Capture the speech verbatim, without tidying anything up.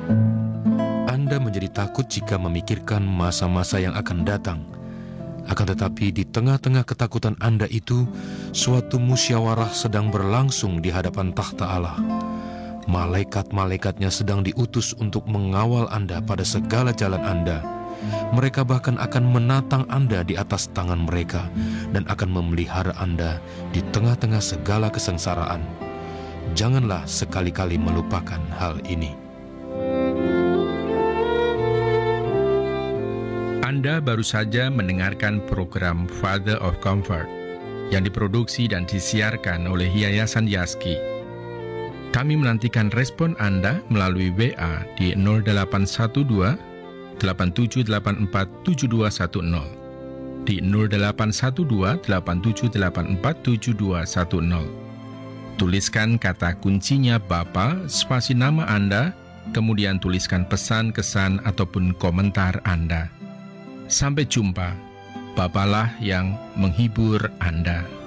Anda menjadi takut jika memikirkan masa-masa yang akan datang. Akan tetapi di tengah-tengah ketakutan Anda itu, suatu musyawarah sedang berlangsung di hadapan takhta Allah. Malaikat-malaikatnya sedang diutus untuk mengawal Anda pada segala jalan Anda. Mereka bahkan akan menatang Anda di atas tangan mereka dan akan memelihara Anda di tengah-tengah segala kesengsaraan. Janganlah sekali-kali melupakan hal ini. Anda baru saja mendengarkan program Father of Comfort yang diproduksi dan disiarkan oleh Yayasan Yaski. Kami menantikan respon Anda melalui W A di nol delapan satu dua, delapan tujuh delapan empat, tujuh dua satu nol, di nol delapan satu dua, delapan tujuh delapan empat, tujuh dua satu nol. Tuliskan kata kuncinya Bapa, spasi nama Anda, kemudian tuliskan pesan, kesan, ataupun komentar Anda. Sampai jumpa, Bapalah yang menghibur Anda.